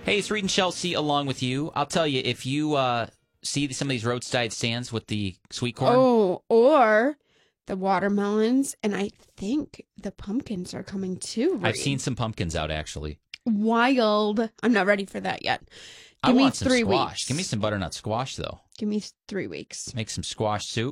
Hey, it's Reed and Chelsea along with you. I'll tell you, if you see some of these roadside stands with the sweet corn. Oh, or the watermelons, and I think the pumpkins are coming too. Reed. I've seen some pumpkins out, actually. Wild. I'm not ready for that yet. I want some 3 squash. weeks. Give me some butternut squash, though. Give me 3 weeks. Make some squash soup.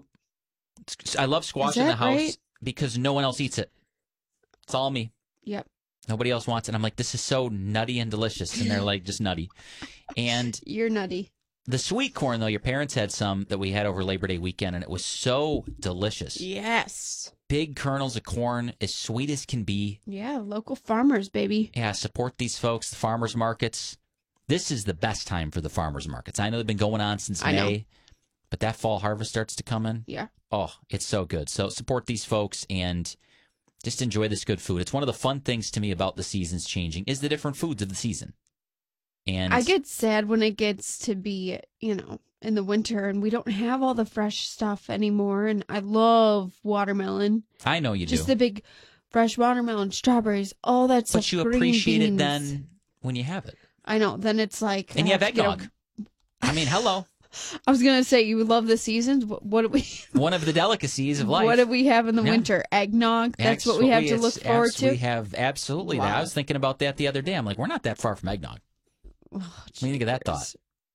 I love squash Is in the that house right? because no one else eats it. It's all me. Yep. Nobody else wants it. I'm like, this is so nutty and delicious. And they're like, just nutty. And You're nutty. the sweet corn, though, your parents had some that we had over Labor Day weekend, and it was so delicious. Yes. Big kernels of corn, as sweet as can be. Yeah, local farmers, baby. Yeah, support these folks, the farmers markets. This is the best time for the farmers markets. I know they've been going on since May, but that fall harvest starts to come in. Yeah. Oh, it's so good. So support these folks and just enjoy this good food. It's one of the fun things to me about the seasons changing is the different foods of the season. And I get sad when it gets to be, in the winter and we don't have all the fresh stuff anymore. And I love watermelon. I know you do. Just the big fresh watermelon, strawberries, all that stuff. But you green appreciate it beans. then when you have it. I know. Then it's like. And you have I to get eggnog. I mean, hello. I was going to say, you love the seasons. What do we... One of the delicacies of life. What do we have in the Yeah. winter? Eggnog? That's what we have to look forward to? We have absolutely that. Wow. I was thinking about that the other day. I'm like, we're not that far from eggnog. Oh, What do you think of that thought?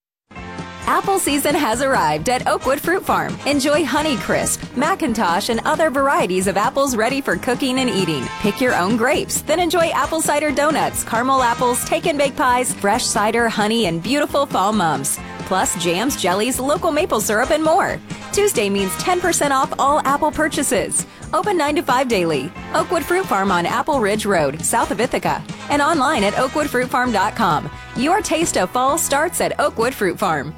Apple season has arrived at Oakwood Fruit Farm. Enjoy Honeycrisp, Macintosh, and other varieties of apples ready for cooking and eating. Pick your own grapes, then enjoy apple cider donuts, caramel apples, take and bake pies, fresh cider, honey, and beautiful fall mums. Plus jams, jellies, local maple syrup, and more. Tuesday means 10% off all Apple purchases. Open 9 to 5 daily. Oakwood Fruit Farm on Apple Ridge Road, south of Ithaca. And online at oakwoodfruitfarm.com. Your taste of fall starts at Oakwood Fruit Farm.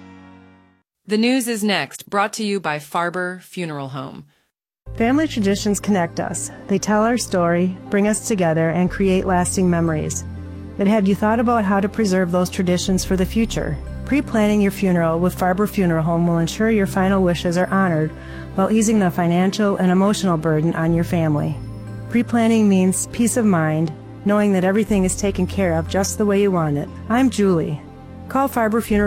The news is next, brought to you by Farber Funeral Home. Family traditions connect us. They tell our story, bring us together, and create lasting memories. But have you thought about how to preserve those traditions for the future? Pre-planning your funeral with Farber Funeral Home will ensure your final wishes are honored while easing the financial and emotional burden on your family. Pre-planning means peace of mind, knowing that everything is taken care of just the way you want it. I'm Julie. Call Farber Funeral